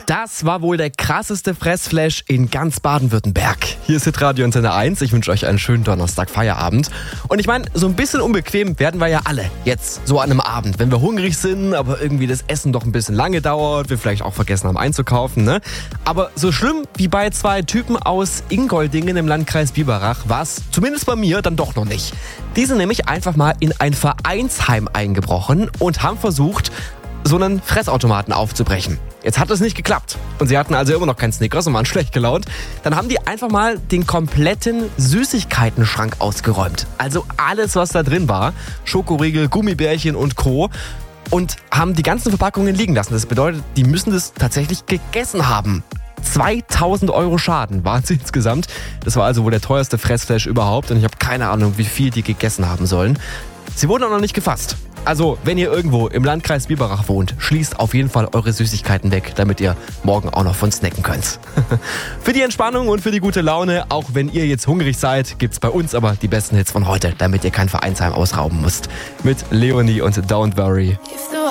Das war wohl der krasseste Fressflash in ganz Baden-Württemberg. Hier ist Hitradio Antenne 1. Ich wünsche euch einen schönen Donnerstag Feierabend. Und ich meine, so ein bisschen unbequem werden wir ja alle jetzt so an einem Abend, wenn wir hungrig sind, aber irgendwie das Essen doch ein bisschen lange dauert, wir vielleicht auch vergessen haben einzukaufen, ne? Aber so schlimm wie bei 2 Typen aus Ingoldingen im Landkreis Biberach war es zumindest bei mir dann doch noch nicht. Die sind nämlich einfach mal in ein Vereinsheim eingebrochen und haben versucht, so einen Fressautomaten aufzubrechen. Jetzt hat es nicht geklappt. Und sie hatten also immer noch keinen Snickers und waren schlecht gelaunt. Dann haben die einfach mal den kompletten Süßigkeiten-Schrank ausgeräumt. Also alles, was da drin war. Schokoriegel, Gummibärchen und Co. Und haben die ganzen Verpackungen liegen lassen. Das bedeutet, die müssen das tatsächlich gegessen haben. 2.000 € Schaden waren sie insgesamt. Das war also wohl der teuerste Fressflash überhaupt. Und ich habe keine Ahnung, wie viel die gegessen haben sollen. Sie wurden auch noch nicht gefasst. Also, wenn ihr irgendwo im Landkreis Biberach wohnt, schließt auf jeden Fall eure Süßigkeiten weg, damit ihr morgen auch noch von snacken könnt. Für die Entspannung und für die gute Laune, auch wenn ihr jetzt hungrig seid, gibt's bei uns aber die besten Hits von heute, damit ihr kein Vereinsheim ausrauben müsst. Mit Leonie und Don't Worry.